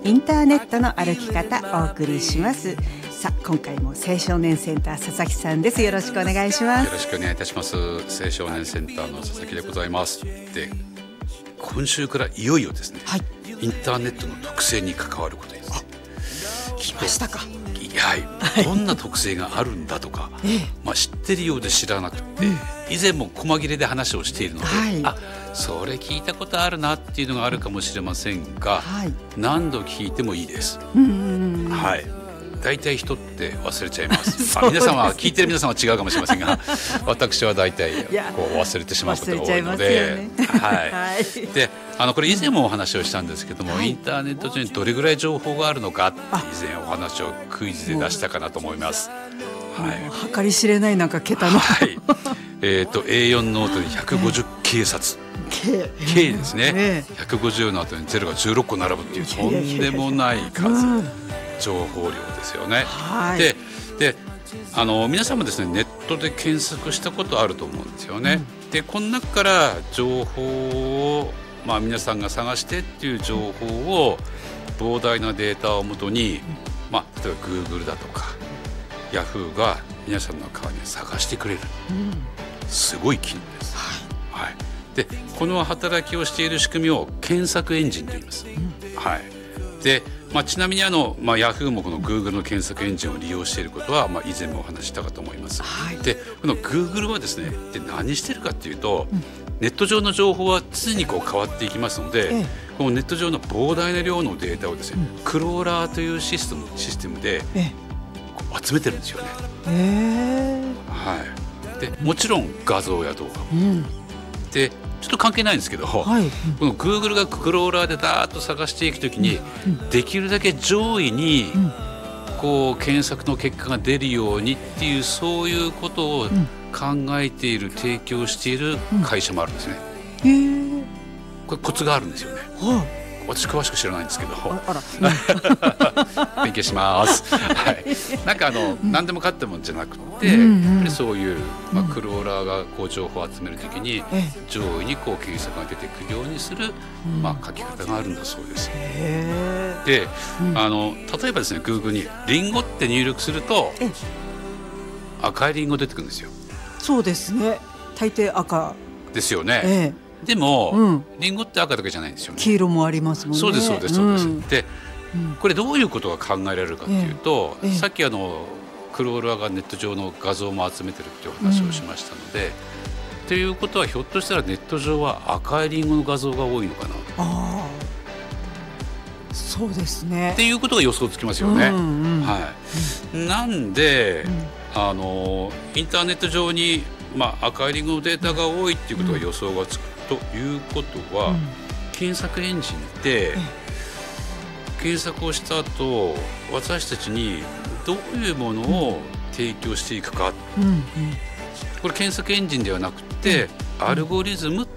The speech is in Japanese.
インターネットの歩き方お送りします。さあ今回も青少年センター佐々木さんです。よろしくお願いします。 よろしくお願いいたします。青少年センターの佐々木でございます。で、今週からいよいよですね、はい、インターネットの特性に関わることです。 来ましたか。 はい、どんな特性があるんだとか、知ってるようで知らなくて、以前も細切れで話をしているので、それ聞いたことあるなっていうのがあるかもしれませんが、何度聞いてもいいです。はい、大体人って忘れちゃいます。皆さんは聞いてる皆さんは違うかもしれませんが私は大体こう忘れてしまうことが多いので、でこれ以前もお話をしたんですけども、インターネット上にどれぐらい情報があるのかって以前お話をクイズで出したかなと思います。 計り知れないなんか桁の、 A4 ノートに150警察、K ですね、150の後に0が16個並ぶっていうとんでもない数、情報量ですよね。で皆さんもですね、ネットで検索したことあると思うんですよね。でこの中から情報を、皆さんが探してっていう情報を膨大なデータをもとに、例えば Google だとか Yahoo が皆さんの代わりに探してくれる、すごい機能です。でこの働きをしている仕組みを検索エンジンと言います。でちなみにYahoo もこの Google の検索エンジンを利用していることは、以前もお話ししたかと思います。でこの Google はですね、何してるかっていうと、ネット上の情報は常にこう変わっていきますので、このネット上の膨大な量のデータをですね、クローラーというシステムで集めてるんですよね。でもちろん画像や動画も、でちょっと関係ないんですけど、この Google がクローラーでダーッと探していくときに、できるだけ上位にこう検索の結果が出るようにっていう、そういうことを考えている、提供している会社もあるんですね。これコツがあるんですよね。私詳しく知らないんですけど勉強します。なんか何でもかってもんじゃなくて、やっぱりそういう、クローラーがこう情報を集めるときに上位にこう検索が出てくるようにする、書き方があるんだそうです。で例えばですね、 Google にリンゴって入力すると赤いリンゴ出てくるんですよ。そうですね、大抵赤ですよね。でも、リンゴって赤だけじゃないんですよね。 黄色もありますもんね。 そうです。で、これどういうことが考えられるかというと、さっきクローラーがネット上の画像も集めてるっていう話をしましたので、ということはひょっとしたらネット上は赤いリンゴの画像が多いのかな。そうですね。っていうことが予想つきますよね。なんで、インターネット上に、赤いリンゴのデータが多いっていうことが予想がつくということは、検索エンジンで検索をした後、私たちにどういうものを提供していくか、これ検索エンジンではなくて、アルゴリズムっ